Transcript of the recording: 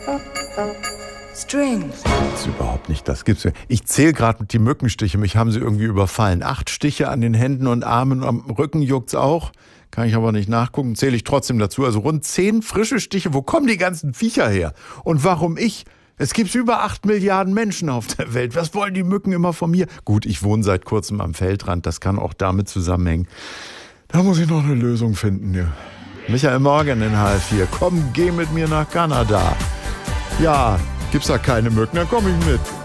Strings. Das ist überhaupt nicht, das gibt's mir. Ich zähle gerade die Mückenstiche, mich haben sie irgendwie überfallen. 8 Stiche an den Händen und Armen, am Rücken juckt's auch. Kann ich aber nicht nachgucken, zähle ich trotzdem dazu. Also rund 10 frische Stiche. Wo kommen die ganzen Viecher her? Und warum ich? Es gibt über 8 Milliarden Menschen auf der Welt. Was wollen die Mücken immer von mir? Gut, ich wohne seit kurzem am Feldrand. Das kann auch damit zusammenhängen. Da muss ich noch eine Lösung finden. Ja. Michael Morgan in H4. Komm, geh mit mir nach Kanada. Ja, gibt's da keine Mücken? Dann komm ich mit.